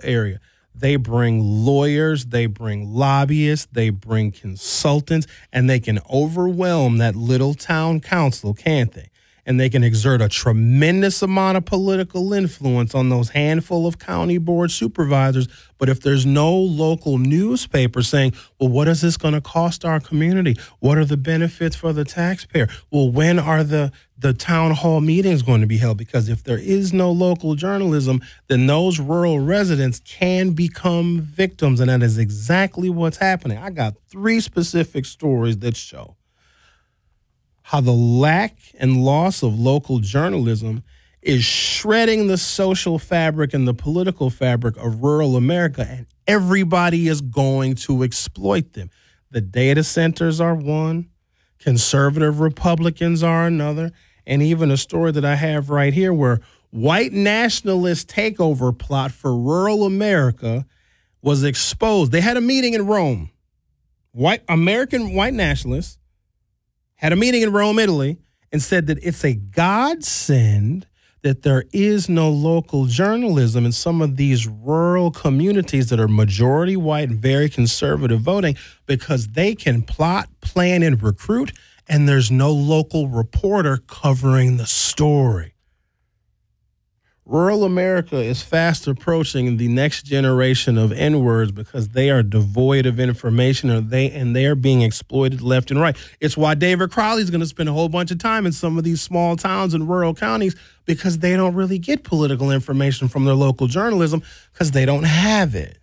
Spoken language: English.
area. They bring lawyers, they bring lobbyists, they bring consultants, and they can overwhelm that little town council, can't they? And they can exert a tremendous amount of political influence on those handful of county board supervisors. But if there's no local newspaper saying, well, what is this going to cost our community? What are the benefits for the taxpayer? Well, when are the town hall meetings going to be held? Because if there is no local journalism, then those rural residents can become victims. And that is exactly what's happening. I got 3 specific stories that show how the lack and loss of local journalism is shredding the social fabric and the political fabric of rural America, and everybody is going to exploit them. The data centers are one, conservative Republicans are another, and even a story that I have right here where white nationalist takeover plot for rural America was exposed. They had a meeting in Rome. American white nationalists had a meeting in Rome, Italy, and said that it's a godsend that there is no local journalism in some of these rural communities that are majority white and very conservative voting, because they can plot, plan, and recruit, and there's no local reporter covering the story. Rural America is fast approaching the next generation of N-words because they are devoid of information, and they are being exploited left and right. It's why David Crowley is going to spend a whole bunch of time in some of these small towns and rural counties, because they don't really get political information from their local journalism because they don't have it.